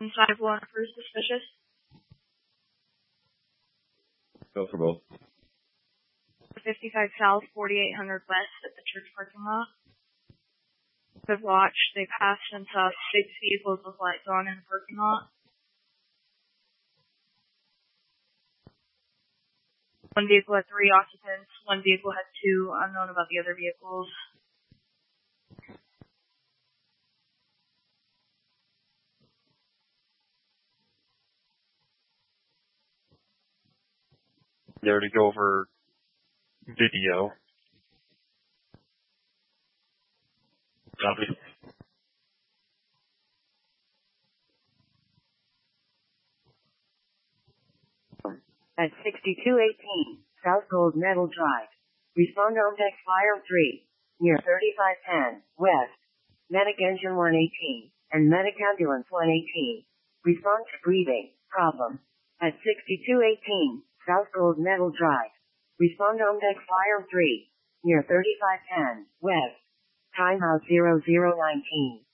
151 approves suspicious. Go for both. 55 South, 4800 West at the church parking lot. Good watch. They passed and saw 6 vehicles with lights on in the parking lot. One vehicle had 3 occupants. One vehicle had 2. Unknown about the other vehicles. There to go over video. Copy. At 6218 South Gold Medal Drive. Respond on deck fire 3, near 3510 West. Medic engine 118 and medic ambulance 118. Respond to breathing problem. At 6218 South Gold Medal Drive. Respond on deck fire 3, near 3510 West. Timeout 0019.